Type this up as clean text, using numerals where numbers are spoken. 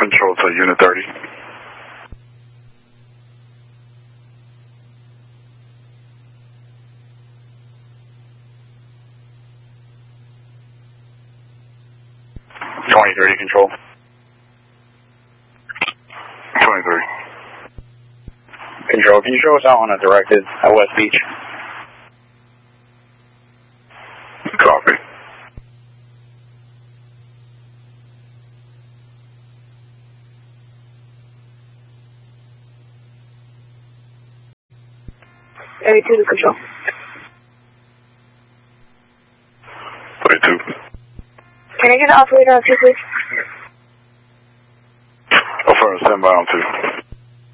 Control to Unit 30. Control. 23. Control, can you show us out on a directed at West Beach? Copy. Area 2 to Control. 22. Can I get the operator on 2, please? Affirmative, stand by on 2.